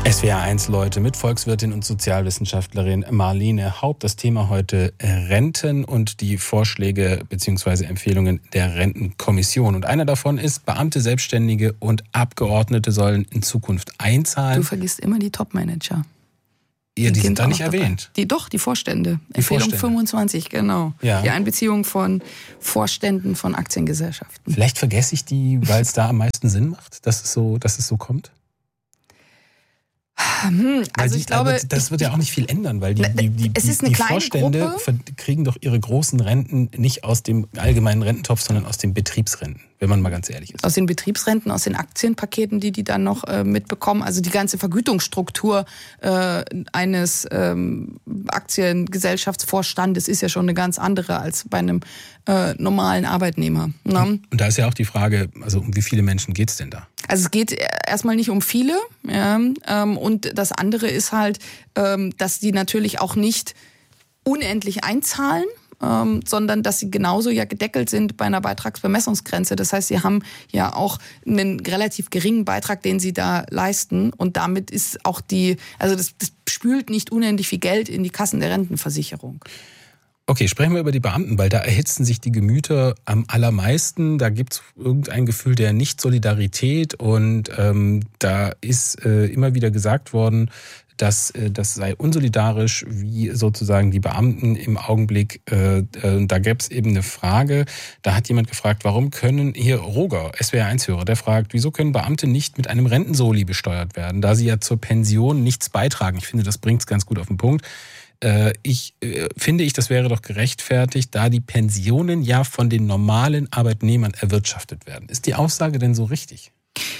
SWR1 Leute mit Volkswirtin und Sozialwissenschaftlerin Marlene Haupt. Das Thema heute Renten und die Vorschläge bzw. Empfehlungen der Rentenkommission. Und einer davon ist, Beamte, Selbstständige und Abgeordnete sollen in Zukunft einzahlen. Du vergisst immer die Top-Manager. Ja, die sind da nicht erwähnt. Die Vorstände. Empfehlung 25, genau. Ja. Die Einbeziehung von Vorständen von Aktiengesellschaften. Vielleicht vergesse ich die, weil es da am meisten Sinn macht, dass es so kommt? Also ich glaube, das wird ja auch nicht viel ändern, weil die Vorstände kriegen doch ihre großen Renten nicht aus dem allgemeinen Rententopf, sondern aus den Betriebsrenten, wenn man mal ganz ehrlich ist. Aus den Betriebsrenten, aus den Aktienpaketen, die dann noch mitbekommen. Also die ganze Vergütungsstruktur eines Aktiengesellschaftsvorstandes ist ja schon eine ganz andere als bei einem normalen Arbeitnehmer. Ne? Und da ist ja auch die Frage, also um wie viele Menschen geht es denn da? Also es geht erstmal nicht um viele. Ja, und das andere ist halt, dass die natürlich auch nicht unendlich einzahlen, sondern dass sie genauso ja gedeckelt sind bei einer Beitragsbemessungsgrenze. Das heißt, sie haben ja auch einen relativ geringen Beitrag, den sie da leisten. Und damit ist auch das spült nicht unendlich viel Geld in die Kassen der Rentenversicherung. Okay, sprechen wir über die Beamten, weil da erhitzen sich die Gemüter am allermeisten. Da gibt es irgendein Gefühl der Nicht-Solidarität und da ist immer wieder gesagt worden, dass das sei unsolidarisch, wie sozusagen die Beamten im Augenblick. Da gäbe es eben eine Frage, da hat jemand gefragt, warum können, hier Roger, SWR1-Hörer, der fragt, wieso können Beamte nicht mit einem Rentensoli besteuert werden, da sie ja zur Pension nichts beitragen. Ich finde, das bringt es ganz gut auf den Punkt. Das wäre doch gerechtfertigt, da die Pensionen ja von den normalen Arbeitnehmern erwirtschaftet werden. Ist die Aussage denn so richtig?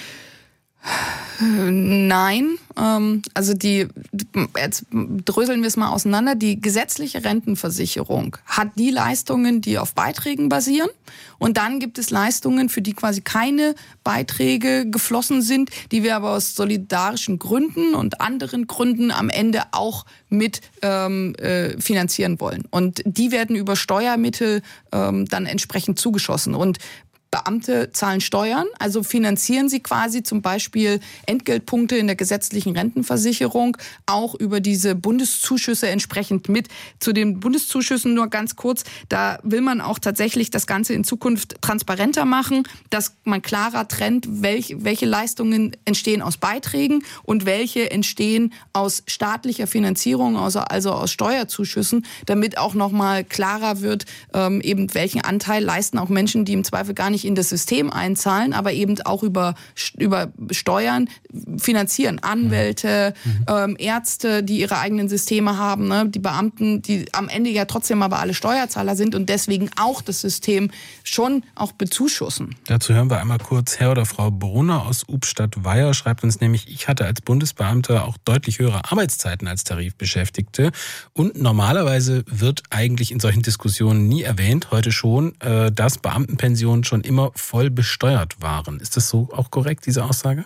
Nein, also jetzt dröseln wir es mal auseinander. Die gesetzliche Rentenversicherung hat die Leistungen, die auf Beiträgen basieren. Und dann gibt es Leistungen, für die quasi keine Beiträge geflossen sind, die wir aber aus solidarischen Gründen und anderen Gründen am Ende auch mit finanzieren wollen. Und die werden über Steuermittel dann entsprechend zugeschossen. Und Beamte zahlen Steuern, also finanzieren sie quasi zum Beispiel Entgeltpunkte in der gesetzlichen Rentenversicherung auch über diese Bundeszuschüsse entsprechend mit. Zu den Bundeszuschüssen nur ganz kurz, da will man auch tatsächlich das Ganze in Zukunft transparenter machen, dass man klarer trennt, welche Leistungen entstehen aus Beiträgen und welche entstehen aus staatlicher Finanzierung, also aus Steuerzuschüssen, damit auch nochmal klarer wird, eben welchen Anteil leisten auch Menschen, die im Zweifel gar nicht in das System einzahlen, aber eben auch über Steuern finanzieren. Anwälte, Ärzte, die ihre eigenen Systeme haben, ne? Die Beamten, die am Ende ja trotzdem aber alle Steuerzahler sind und deswegen auch das System schon auch bezuschussen. Dazu hören wir einmal kurz Herr oder Frau Brunner aus Ubstadt-Weiher, schreibt uns nämlich, ich hatte als Bundesbeamter auch deutlich höhere Arbeitszeiten als Tarifbeschäftigte und normalerweise wird eigentlich in solchen Diskussionen nie erwähnt, heute schon, dass Beamtenpensionen schon immer voll besteuert waren. Ist das so auch korrekt, diese Aussage?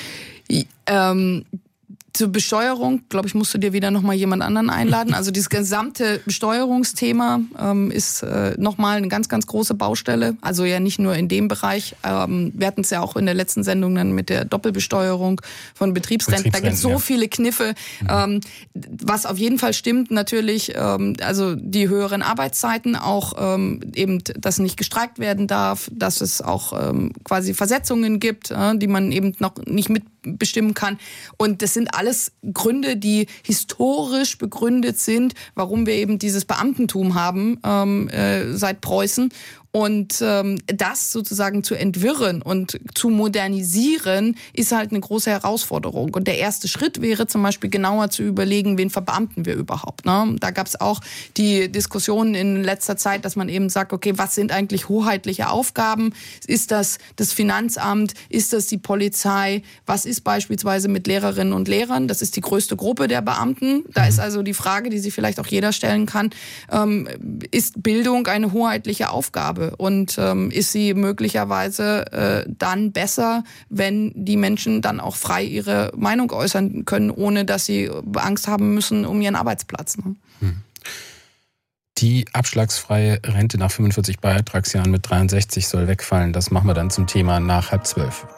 Zur Besteuerung, glaube ich, musst du dir wieder nochmal jemand anderen einladen. Also dieses gesamte Besteuerungsthema ist nochmal eine ganz, ganz große Baustelle. Also ja nicht nur in dem Bereich. Wir hatten es ja auch in der letzten Sendung dann mit der Doppelbesteuerung von Betriebsrenten. Da gibt es so viele Kniffe. Was auf jeden Fall stimmt natürlich, also die höheren Arbeitszeiten, auch eben, dass nicht gestreikt werden darf, dass es auch quasi Versetzungen gibt, die man eben noch nicht mitbestimmen kann. Und das sind alles Gründe, die historisch begründet sind, warum wir eben dieses Beamtentum haben seit Preußen. Und das sozusagen zu entwirren und zu modernisieren, ist halt eine große Herausforderung. Und der erste Schritt wäre zum Beispiel genauer zu überlegen, wen verbeamten wir überhaupt. Ne? Da gab es auch die Diskussionen in letzter Zeit, dass man eben sagt, okay, was sind eigentlich hoheitliche Aufgaben? Ist das Finanzamt? Ist das die Polizei? Was ist beispielsweise mit Lehrerinnen und Lehrern? Das ist die größte Gruppe der Beamten. Da ist also die Frage, die sich vielleicht auch jeder stellen kann, ist Bildung eine hoheitliche Aufgabe? Und ist sie möglicherweise dann besser, wenn die Menschen dann auch frei ihre Meinung äußern können, ohne dass sie Angst haben müssen um ihren Arbeitsplatz. Ne? Die abschlagsfreie Rente nach 45 Beitragsjahren mit 63 soll wegfallen. Das machen wir dann zum Thema nach 11:30.